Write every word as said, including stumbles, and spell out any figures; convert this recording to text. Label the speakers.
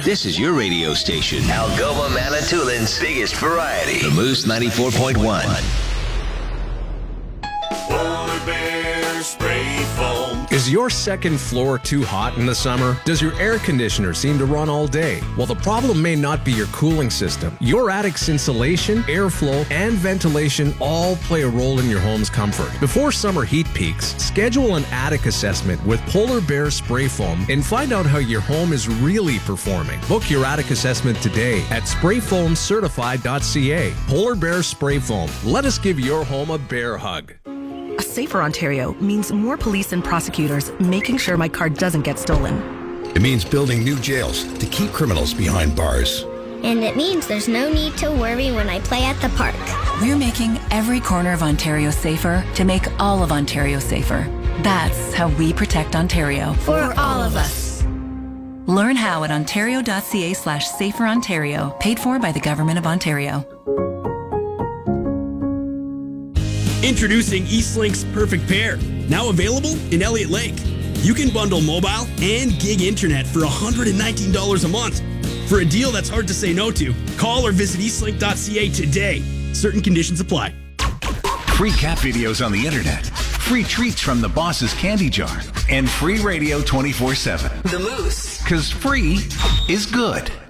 Speaker 1: This is your radio station.
Speaker 2: Algoma Manitoulин's biggest variety.
Speaker 1: The Moose ninety-four point one.
Speaker 3: Polar Bear Spray Foam.
Speaker 4: Is your second floor too hot in the summer? Does your air conditioner seem to run all day? Well, the problem may not be your cooling system. Your attic's insulation, airflow, and ventilation all play a role in your home's comfort. Before summer heat peaks, schedule an attic assessment with Polar Bear Spray Foam and find out how your home is really performing. Book your attic assessment today at spray foam certified dot c a. Polar Bear Spray Foam. Let us give your home a bear hug.
Speaker 5: A safer Ontario means more police and prosecutors making sure my car doesn't get stolen.
Speaker 6: It means building new jails to keep criminals behind bars.
Speaker 7: And it means there's no need to worry when I play at the park.
Speaker 8: We're making every corner of Ontario safer to make all of Ontario safer. That's how we protect Ontario.
Speaker 7: For all of us.
Speaker 8: Learn how at ontario.ca slash safer Ontario, paid for by the Government of Ontario.
Speaker 9: Introducing Eastlink's Perfect Pair, now available in Elliott Lake. You can bundle mobile and gig internet for one hundred nineteen dollars a month. For a deal that's hard to say no to, call or visit eastlink dot c a today. Certain conditions apply.
Speaker 1: Free cat videos on the internet, free treats from the Boss's Candy Jar, and free radio twenty-four seven.
Speaker 2: The Moose.
Speaker 1: Because free is good.